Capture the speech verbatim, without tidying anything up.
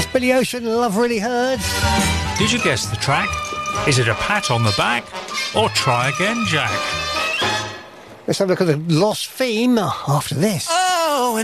Billy Ocean, Love Really Hurts. Did you guess the track? Is it a pat on the back or try again, Jack? Let's have a look at the lost theme after this. Oh,